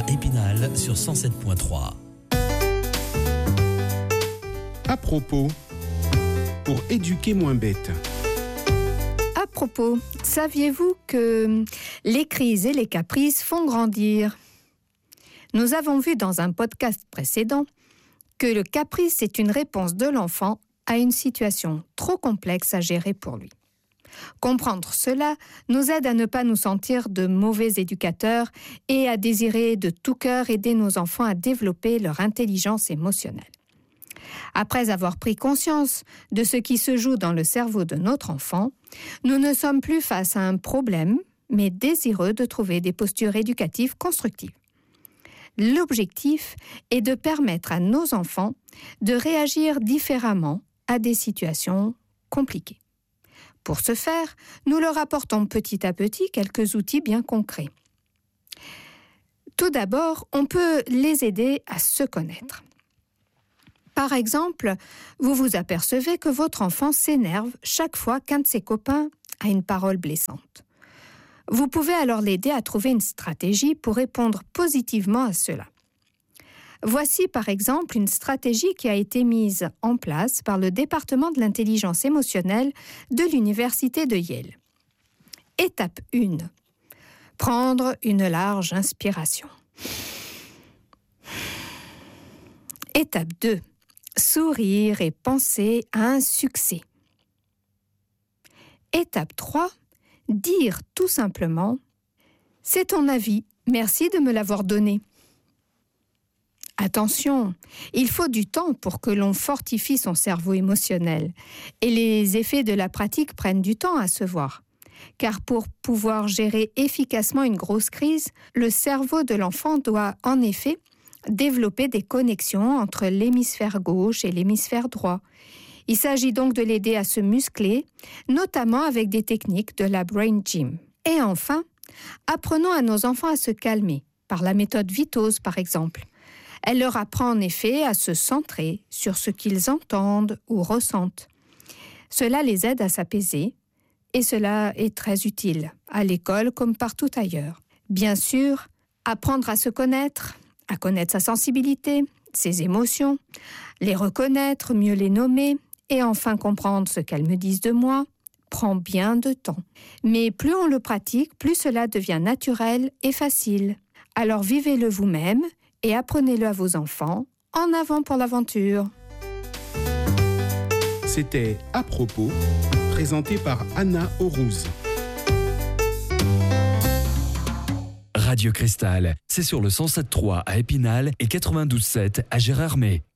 Épinal sur 107.3. À propos, pour éduquer moins bête. À propos, saviez-vous que les crises et les caprices font grandir ? Nous avons vu dans un podcast précédent que le caprice est une réponse de l'enfant à une situation trop complexe à gérer pour lui. Comprendre cela nous aide à ne pas nous sentir de mauvais éducateurs et à désirer de tout cœur aider nos enfants à développer leur intelligence émotionnelle. Après avoir pris conscience de ce qui se joue dans le cerveau de notre enfant, nous ne sommes plus face à un problème, mais désireux de trouver des postures éducatives constructives. L'objectif est de permettre à nos enfants de réagir différemment à des situations compliquées. Pour ce faire, nous leur apportons petit à petit quelques outils bien concrets. Tout d'abord, on peut les aider à se connaître. Par exemple, vous vous apercevez que votre enfant s'énerve chaque fois qu'un de ses copains a une parole blessante. Vous pouvez alors l'aider à trouver une stratégie pour répondre positivement à cela. Voici par exemple une stratégie qui a été mise en place par le département de l'intelligence émotionnelle de l'université de Yale. Étape 1. Prendre une large inspiration. Étape 2. Sourire et penser à un succès. Étape 3. Dire tout simplement « C'est ton avis, merci de me l'avoir donné ». Attention, il faut du temps pour que l'on fortifie son cerveau émotionnel et les effets de la pratique prennent du temps à se voir. Car pour pouvoir gérer efficacement une grosse crise, le cerveau de l'enfant doit en effet développer des connexions entre l'hémisphère gauche et l'hémisphère droit. Il s'agit donc de l'aider à se muscler, notamment avec des techniques de la Brain Gym. Et enfin, apprenons à nos enfants à se calmer, par la méthode Vitose par exemple. Elle leur apprend en effet à se centrer sur ce qu'ils entendent ou ressentent. Cela les aide à s'apaiser et cela est très utile, à l'école comme partout ailleurs. Bien sûr, apprendre à se connaître, à connaître sa sensibilité, ses émotions, les reconnaître, mieux les nommer et enfin comprendre ce qu'elles me disent de moi, prend bien de temps. Mais plus on le pratique, plus cela devient naturel et facile. Alors vivez-le vous-même et apprenez-le à vos enfants. En avant pour l'aventure. C'était À propos, présenté par Anna Aurouz. Radio Cristal, c'est sur le 107.3 à Épinal et 92.7 à Gérardmer.